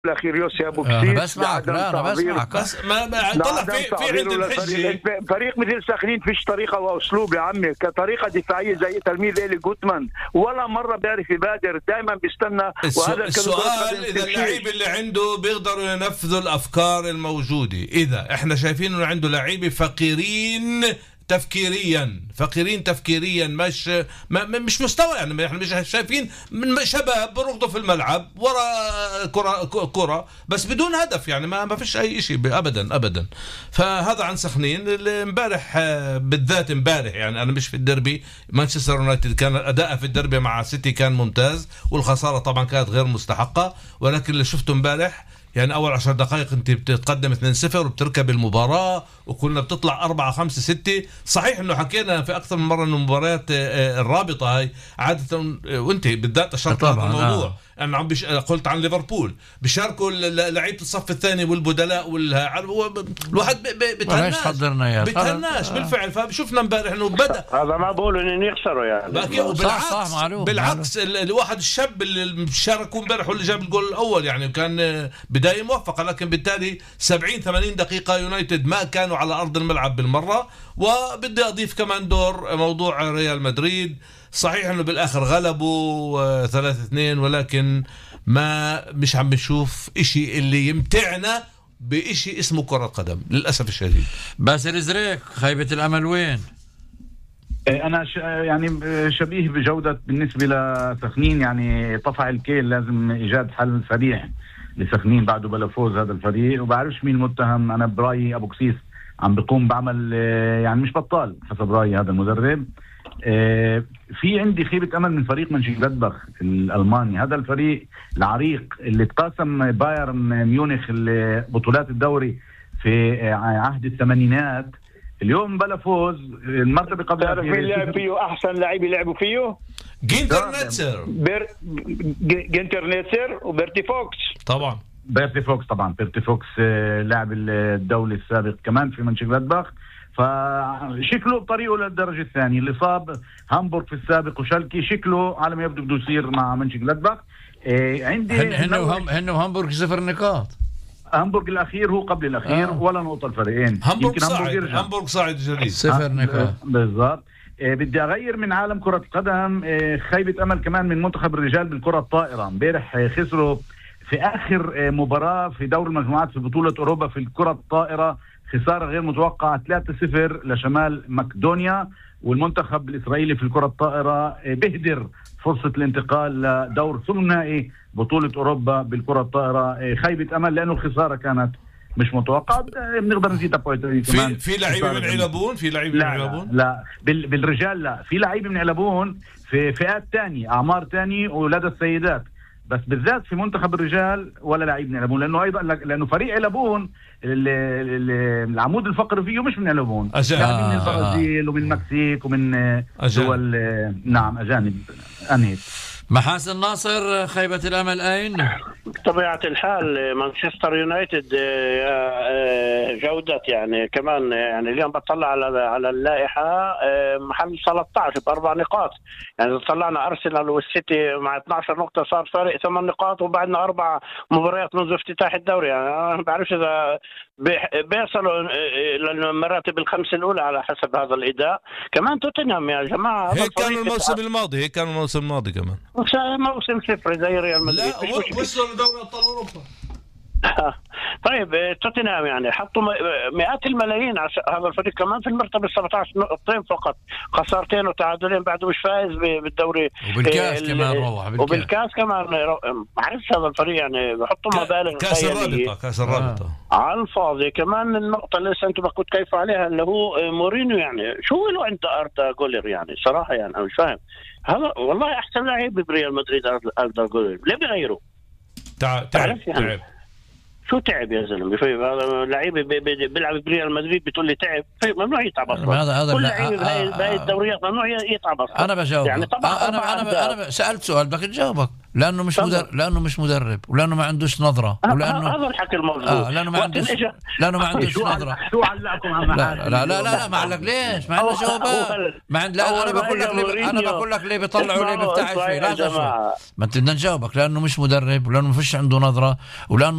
الاخير يوسي ابو انا كسيس بسمعك. لا انا بسمعك. بس ما طلع في عند الحجه. فريق مثل ساخنين فيش طريقه واسلوب يا عمي، كطريقه دفاعيه زي تلميذ إيلي جوتمان ولا مره بيعرف يبادر، دائما بيستنى. وهذا السؤال اذا اللعيب اللي عنده بيقدروا ينفذوا الافكار الموجوده. اذا احنا شايفين انه عنده لعيبه فقيرين تفكيريا مش مستوى، يعني احنا مش شايفين من شباب بركضوا في الملعب ورا كرة بس بدون هدف، يعني ما فيش اي شيء ابدا. فهذا عن سخنين. امبارح بالذات امبارح، يعني انا مش في الدربي، مانشستر يونايتد كان اداءه في الدربي مع سيتي كان ممتاز، والخسارة طبعا كانت غير مستحقة، ولكن اللي شفته امبارح يعني أول 10 دقائق أنت بتتقدم 2-0 وبتركب المباراة، وكنا بتطلع 4-5-6. صحيح أنه حكينا في أكثر من مرة أنه مباريات الرابطة هاي عادة، وأنت بالذات أشرت على الموضوع، أنا عم قلت عن ليفربول بيشاركوا لعيبة الصف الثاني والبدلاء الواحد بتهناش بالفعل. فشوفنا امبارح انه بدا هذا ما بقولوا ان يخسروا يعني. بالعكس الواحد الشاب اللي شاركوا امبارح واللي جاب الجول الاول يعني كان بدايه موفقه، لكن بالتالي 70-80 دقيقه يونايتد ما كانوا على ارض الملعب بالمره. وبدي اضيف كمان دور موضوع ريال مدريد. صحيح انه بالاخر غلبوا 3-2، ولكن مش عم نشوف اشي اللي يمتعنا باشي اسمه كرة قدم للاسف الشديد. باسل زريك، خيبة الامل وين؟ انا يعني شبيه بجودة بالنسبة لسخنين، يعني طفع الكيل، لازم ايجاد حل سريع لسخنين بعده بلا فوز هذا الفريق. وبعرفش مين متهم، انا برايي ابو كسيس عم بيقوم بعمل يعني مش بطال حسب رايي هذا المدرب. في عندي خيبة أمل من فريق مönchengladbach الألماني، هذا الفريق العريق اللي تقاسم بايرن ميونخ بطولات الدوري في عهد الثمانينات، اليوم بلا فوز. المرتبة قبل تعرف مين لعب فيه أحسن لاعب يلعبوا فيه؟ جينتر نيتسر وبيرتي فوكس. طبعا بيرتي فوكس لاعب الدولي السابق كمان في مönchengladbach، فشكله بطريقه للدرجة الثانية. اللي صاب هامبورغ في السابق وشالكي شكله على ما يبدو بده يصير مع مönchengladbach. عندي هنو هامبورغ 0 نقاط. هامبورغ الأخير هو قبل الأخير ولا نقطة الفريقين. هامبورغ صاعد جديد 0 نقاط بالضبط. بدي أغير من عالم كرة القدم. خيبة أمل كمان من منتخب الرجال بالكرة الطائرة. امبارح خسروا في آخر مباراة في دور المجموعات في بطولة أوروبا في الكرة الطائرة، خسارة غير متوقعة 3-0 لشمال مقدونيا. والمنتخب الإسرائيلي في الكرة الطائرة بهدر فرصة الانتقال لدور ثماني بطولة أوروبا بالكرة الطائرة. خيبة أمل لأنه الخسارة كانت مش متوقعة. بنقدر نزيد كمان في لعيبة من علبون. لا بالرجال لا، في لعيبة من علبون في فئات تانية، أعمار تانية ولدى السيدات، بس بالذات في منتخب الرجال ولا لعيب من علبون، لأنه فريق علبون العمود الفقري فيه مش من علبون، يعني من البرازيل ومن المكسيك ومن دول نعم أجانب. أنهيت محاسن ناصر، خيبة الأمل أين؟ بطبيعة الحال مانشستر يونايتد جودة يعني كمان، يعني اليوم بطلع على اللائحة محل 13 ب4 نقاط. يعني طلعنا أرسنال والسيتي مع 12 نقطة صار فارق 8 نقاط، وبعدنا 4 مباريات منذ افتتاح الدوري. يعني أنا ما بعرفش إذا بيصلوا للمراتب الخمس الأولى على حسب هذا الإداء. كمان توتنهام يا جماعة هيك كان الموسم الماضي كمان موسم صفر زي ريال مدريد. لا وصلوا لدوري ابطال اوروبا. طيب توتنهام يعني حطوا مئات الملايين على هذا الفريق، كمان في المرتبة 17 نقطتين فقط، خسارتين وتعادلين، بعده مش فائز بالدوري وبالكاس كمان روح وبالكاس كمان. ما عرفش هذا الفريق يعني بحطوا مبالغ كاس الرابطة على الفاضي. كمان النقطة اللي انتم كنت كيف عليها اللي هو مورينيو، يعني شو له انت أردا جولر؟ يعني صراحة يعني انا مش فاهم هذا. والله احسن لاعب بريال مدريد أردا جولر، ليه بيغيروا؟ تعب شو تعب يا زلمه؟ هذا لعيب بيلعب بريال مدريد بتقول لي تعب؟ ممنوع يتعب اصلا. كل لعيب بهاي الدوريات ممنوع يتعب اصلا. انا بجاوب يعني طبعا انا سالت سؤال بدك تجاوبك. لانه مش مدرب ولانه ما عندوش نظره ولانه هذا الحكي الموضوع لانه ما عندوش نظره. شو علقكم عم لا ما علق ليش؟ ما عنده جوابات. ما عند لا انا بقول لك ليه بيطلعوا ليه بيفتحش فيه. لا ما انت بدنا نجاوبك لانه مش مدرب ولانه ما فيش عنده نظره ولانه